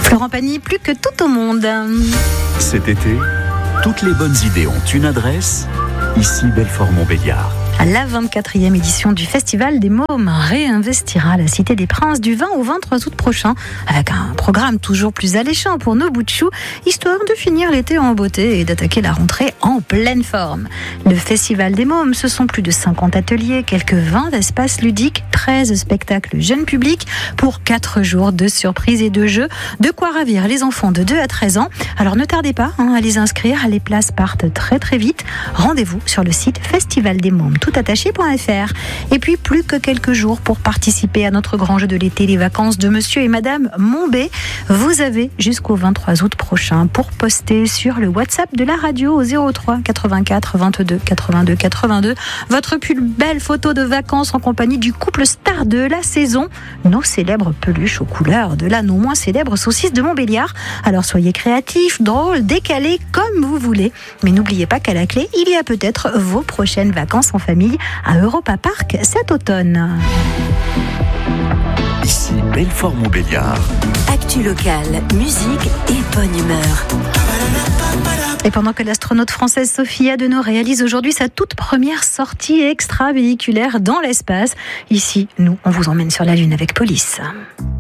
Florent Pagny, plus que tout au monde. Cet été, toutes les bonnes idées ont une adresse, ici Belfort-Montbéliard. La 24e édition du Festival des Mômes réinvestira la Cité des Princes du 20 au 23 août prochain, avec un programme toujours plus alléchant pour nos bouts de chou, histoire de finir l'été en beauté et d'attaquer la rentrée en pleine forme. Le Festival des Mômes, ce sont plus de 50 ateliers, quelques 20 espaces ludiques, 13 spectacles jeunes publics pour 4 jours de surprises et de jeux, de quoi ravir les enfants de 2 à 13 ans. Alors ne tardez pas à les inscrire, les places partent très très vite. Rendez-vous sur le site festivaldesmômes toutattaché.fr. Et puis plus que quelques jours pour participer à notre grand jeu de l'été, les vacances de Monsieur et Madame Mombé. Vous avez jusqu'au 23 août prochain pour poster sur le WhatsApp de la radio au 03 84 22 82 82 votre plus belle photo de vacances en compagnie du couple star de la saison, nos célèbres peluches aux couleurs de la non moins célèbre saucisse de Montbéliard. Alors soyez créatifs, drôles, décalés, comme vous voulez. Mais n'oubliez pas qu'à la clé, il y a peut-être vos prochaines vacances en famille à Europa Park cet automne. Ici Belfort-Montbéliard. Actu locale, musique et bonne humeur. Et pendant que l'astronaute française Sophie Adenau réalise aujourd'hui sa toute première sortie extravéhiculaire dans l'espace, ici, nous, on vous emmène sur la Lune avec Police.